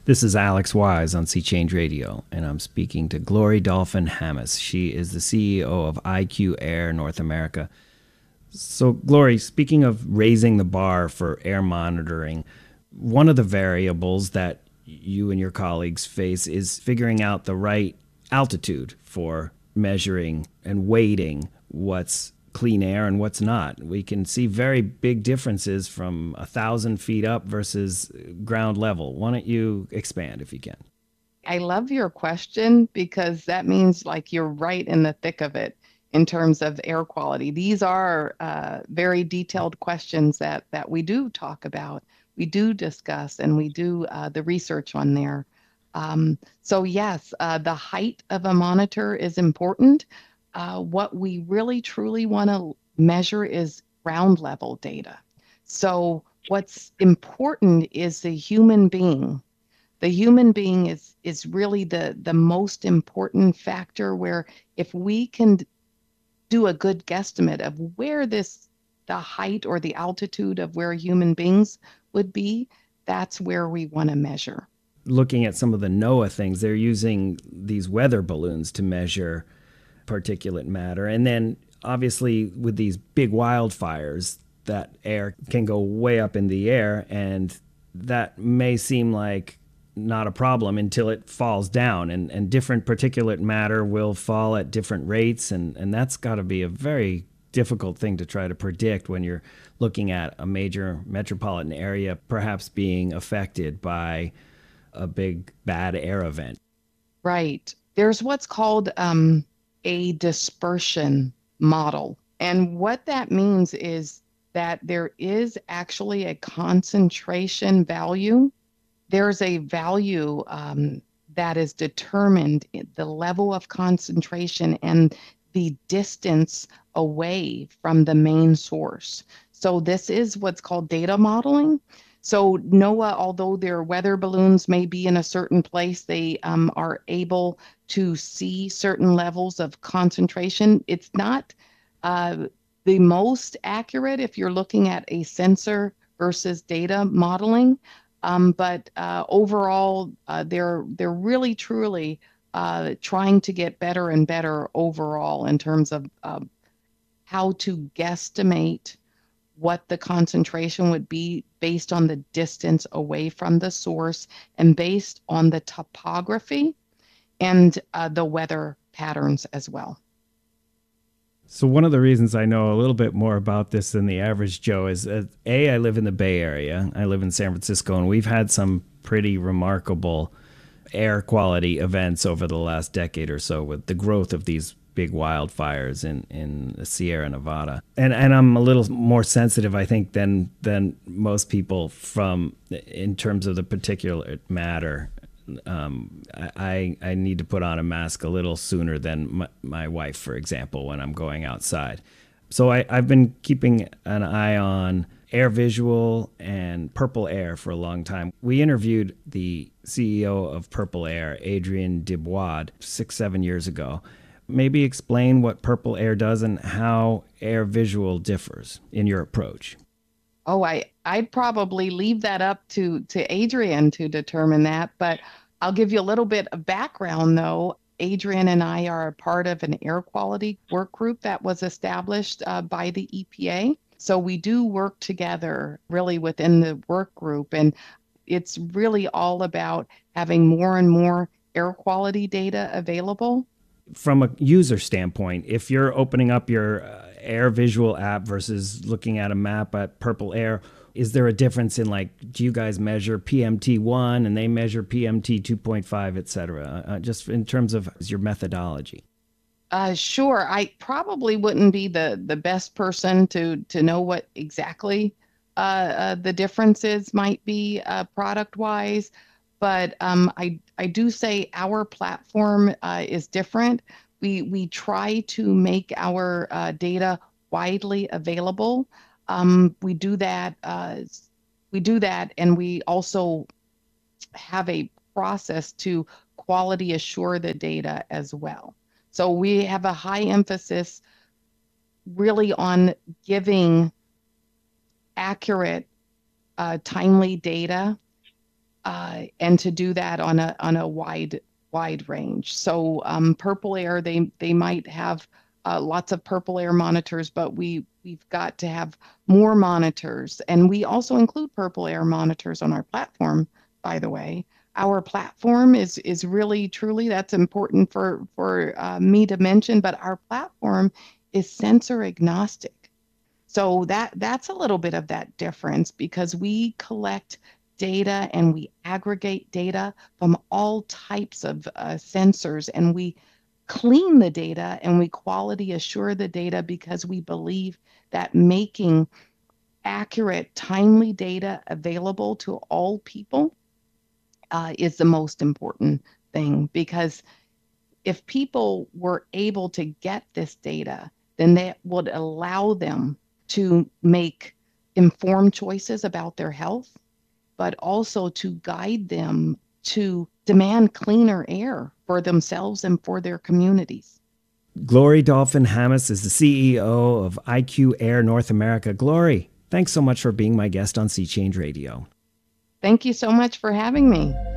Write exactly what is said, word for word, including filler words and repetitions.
This is Alex Wise on Sea Change Radio, and I'm speaking to Glory Dolphin Hammes. She is the C E O of I Q Air North America. So, Glory, speaking of raising the bar for air monitoring, one of the variables that you and your colleagues face is figuring out the right altitude for measuring and weighting what's clean air and what's not. We can see very big differences from a thousand feet up versus ground level. Why don't you expand if you can? I love your question because that means like you're right in the thick of it in terms of air quality. These are uh, very detailed questions that that we do talk about, we do discuss, and we do uh, the research on there. Um, so yes, uh, the height of a monitor is important. Uh, what we really truly want to measure is ground level data. So what's important is the human being. The human being is is really the the most important factor, where if we can do a good guesstimate of where this the height or the altitude of where human beings would be, that's where we want to measure. Looking at some of the NOAA things, they're using these weather balloons to measure particulate matter. And then obviously with these big wildfires, that air can go way up in the air, and that may seem like not a problem until it falls down, and, and different particulate matter will fall at different rates, and, and that's got to be a very difficult thing to try to predict when you're looking at a major metropolitan area perhaps being affected by a big bad air event. Right. There's what's called um, a dispersion model. And what that means is that there is actually a concentration value. There's a value um, that is determined, the level of concentration and the distance away from the main source. So this is what's called data modeling. So NOAA, although their weather balloons may be in a certain place, they um, are able to see certain levels of concentration. It's not uh, the most accurate if you're looking at a sensor versus data modeling. Um, but uh, overall, uh, they're they're really truly uh, trying to get better and better overall in terms of uh, how to guesstimate what the concentration would be based on the distance away from the source and based on the topography and uh, the weather patterns as well. So one of the reasons I know a little bit more about this than the average Joe is, uh, A, I live in the Bay Area. I live in San Francisco, and we've had some pretty remarkable air quality events over the last decade or so with the growth of these big wildfires in, in the Sierra Nevada. And and I'm a little more sensitive, I think, than than most people from in terms of the particulate matter. Um, I, I need to put on a mask a little sooner than my, my wife, for example, when I'm going outside. So I, I've been keeping an eye on AirVisual and Purple Air for a long time. We interviewed the C E O of Purple Air, Adrian Dubois, six, seven years ago. Maybe explain what Purple Air does and how AirVisual differs in your approach. Oh, I I'd probably leave that up to to Adrian to determine that, but I'll give you a little bit of background though. Adrian and I are a part of an air quality work group that was established uh, by the E P A. So we do work together really within the work group, and it's really all about having more and more air quality data available. From a user standpoint, if you're opening up your uh, AirVisual app versus looking at a map at Purple Air, is there a difference in, like, do you guys measure P M T one and they measure P M T two point five, et cetera? Uh, just in terms of your methodology. Uh, sure. I probably wouldn't be the the best person to to know what exactly uh, uh, the differences might be uh, product wise, but um, I I do say our platform uh, is different. We we try to make our uh, data widely available. Um, we do that. Uh, we do that, and we also have a process to quality assure the data as well. So we have a high emphasis really on giving accurate, uh, timely data uh, and to do that on a on a wide wide range. So um, Purple Air, they they might have uh, lots of Purple Air monitors, but we we've got to have more monitors, and we also include Purple Air monitors on our platform. By the way, our platform is is really truly that's important for for uh, me to mention, but our platform is sensor agnostic. So that that's a little bit of that difference because we collect data and we aggregate data from all types of uh, sensors, and we clean the data and we quality assure the data because we believe that making accurate, timely data available to all people uh, is the most important thing. Because if people were able to get this data, then that would allow them to make informed choices about their health, but also to guide them to demand cleaner air for themselves and for their communities. Glory Dolphin Hammes is the C E O of I Q Air North America. Glory, thanks so much for being my guest on Sea Change Radio. Thank you so much for having me.